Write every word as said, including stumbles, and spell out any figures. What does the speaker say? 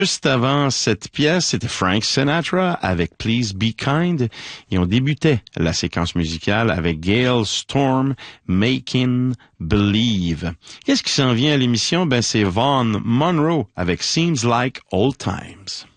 Juste avant cette pièce, c'était Frank Sinatra avec Please Be Kind et on débutait la séquence musicale avec Gale Storm, Making Believe. Qu'est-ce qui s'en vient à l'émission? Ben, c'est Vaughn Monroe avec Seems Like Old Times.